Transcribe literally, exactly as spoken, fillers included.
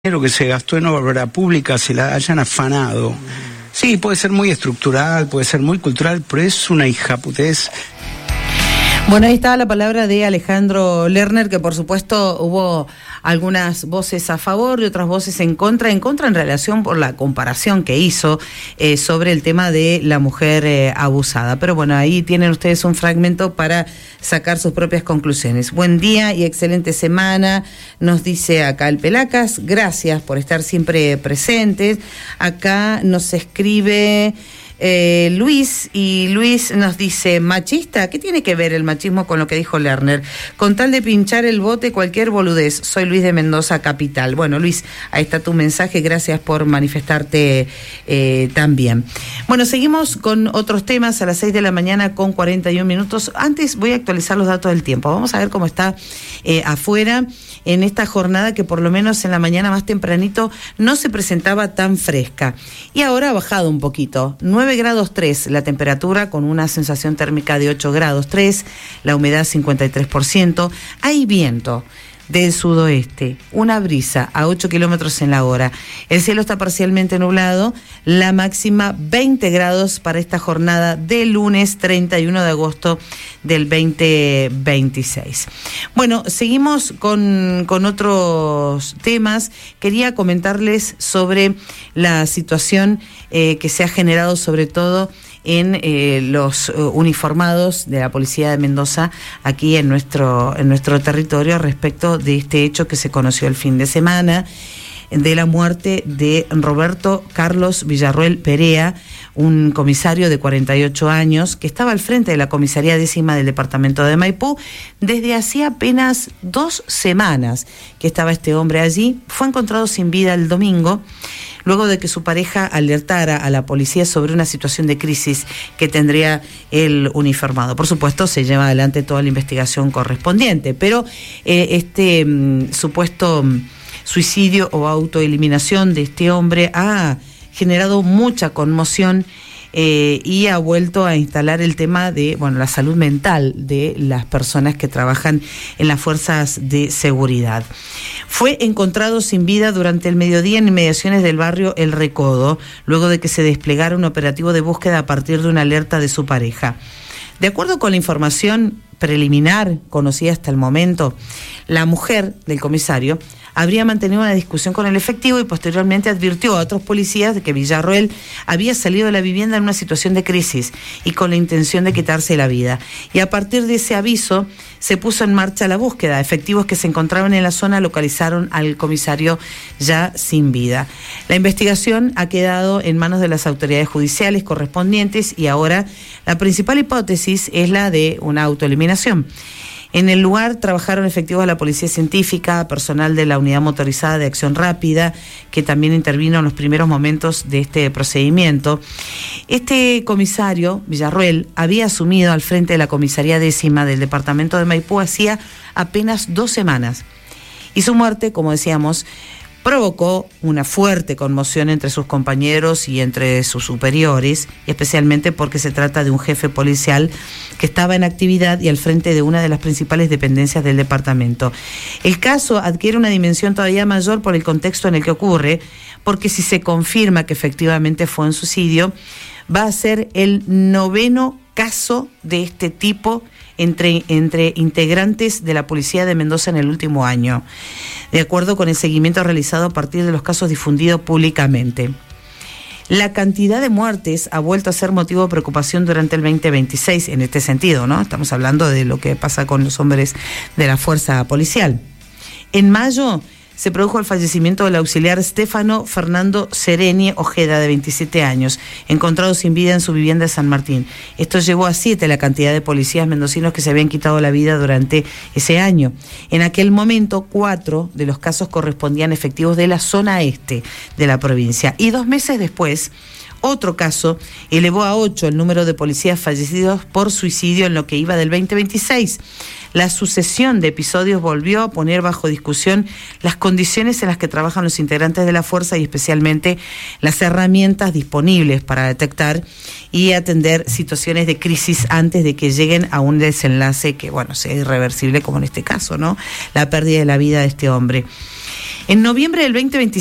dinero que se gastó en obra pública se la hayan afanado. Sí, puede ser muy estructural, puede ser muy cultural, pero es una hijaputez. Bueno, ahí está la palabra de Alejandro Lerner, que por supuesto hubo algunas voces a favor y otras voces en contra, en contra en relación por la comparación que hizo eh, sobre el tema de la mujer eh, abusada. Pero bueno, ahí tienen ustedes un fragmento para sacar sus propias conclusiones. Buen día y excelente semana, nos dice acá el Pelacas, gracias por estar siempre presentes. Acá nos escribe... Eh, Luis, y Luis nos dice, machista, ¿qué tiene que ver el machismo con lo que dijo Lerner? Con tal de pinchar el bote, cualquier boludez. Soy Luis de Mendoza, capital. Bueno, Luis, ahí está tu mensaje, gracias por manifestarte eh, también. Bueno, seguimos con otros temas a las seis de la mañana con cuarenta y un minutos. Antes voy a actualizar los datos del tiempo. Vamos a ver cómo está eh, afuera en esta jornada que por lo menos en la mañana más tempranito no se presentaba tan fresca. Y ahora ha bajado un poquito, nueve grados tres la temperatura con una sensación térmica de ocho grados tres, la humedad cincuenta y tres por ciento, hay viento del sudoeste, una brisa a ocho kilómetros en la hora. El cielo está parcialmente nublado, la máxima veinte grados para esta jornada de lunes treinta y uno de agosto del veinte veintiséis. Bueno, seguimos con, con otros temas. Quería comentarles sobre la situación eh, que se ha generado sobre todo en eh, los uh, uniformados de la Policía de Mendoza aquí en nuestro en nuestro territorio respecto de este hecho que se conoció el fin de semana de la muerte de Roberto Carlos Villarroel Perea, un comisario de cuarenta y ocho años que estaba al frente de la comisaría décima del departamento de Maipú desde hacía apenas dos semanas que estaba este hombre allí. Fue encontrado sin vida el domingo, luego de que su pareja alertara a la policía sobre una situación de crisis que tendría el uniformado. Por supuesto, se lleva adelante toda la investigación correspondiente, pero eh, este mm, supuesto mm, suicidio o autoeliminación de este hombre ha generado mucha conmoción eh, y ha vuelto a instalar el tema de bueno la salud mental de las personas que trabajan en las fuerzas de seguridad. Fue encontrado sin vida durante el mediodía en inmediaciones del barrio El Recodo, luego de que se desplegara un operativo de búsqueda a partir de una alerta de su pareja. De acuerdo con la información preliminar conocida hasta el momento, la mujer del comisario habría mantenido una discusión con el efectivo y posteriormente advirtió a otros policías de que Villarroel había salido de la vivienda en una situación de crisis y con la intención de quitarse la vida. Y a partir de ese aviso se puso en marcha la búsqueda. Efectivos que se encontraban en la zona localizaron al comisario ya sin vida. La investigación ha quedado en manos de las autoridades judiciales correspondientes y ahora la principal hipótesis es la de una autoeliminación. En el lugar trabajaron efectivos de la Policía Científica, personal de la Unidad Motorizada de Acción Rápida, que también intervino en los primeros momentos de este procedimiento. Este comisario, Villarroel, había asumido al frente de la comisaría décima del departamento de Maipú hacía apenas dos semanas. Y su muerte, como decíamos, provocó una fuerte conmoción entre sus compañeros y entre sus superiores, especialmente porque se trata de un jefe policial que estaba en actividad y al frente de una de las principales dependencias del departamento. El caso adquiere una dimensión todavía mayor por el contexto en el que ocurre, porque si se confirma que efectivamente fue un suicidio, va a ser el noveno caso de este tipo Entre, entre integrantes de la Policía de Mendoza en el último año, de acuerdo con el seguimiento realizado a partir de los casos difundidos públicamente. La cantidad de muertes ha vuelto a ser motivo de preocupación durante el veinte veintiséis en este sentido, ¿no? Estamos hablando de lo que pasa con los hombres de la fuerza policial. En mayo se produjo el fallecimiento del auxiliar Stefano Fernando Sereni Ojeda, de veintisiete años, encontrado sin vida en su vivienda de San Martín. Esto llegó a siete la cantidad de policías mendocinos que se habían quitado la vida durante ese año. En aquel momento, cuatro de los casos correspondían a efectivos de la zona este de la provincia. Y dos meses después, otro caso elevó a ocho el número de policías fallecidos por suicidio en lo que iba del veinte veintiséis. La sucesión de episodios volvió a poner bajo discusión las condiciones en las que trabajan los integrantes de la fuerza y especialmente las herramientas disponibles para detectar y atender situaciones de crisis antes de que lleguen a un desenlace que, bueno, sea irreversible, como en este caso, ¿no? La pérdida de la vida de este hombre. En noviembre del veinte veinticinco